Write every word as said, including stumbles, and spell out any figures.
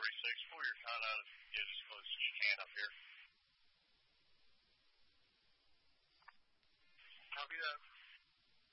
thirty-six, pull your count out and get as close as you can up here. Copy that.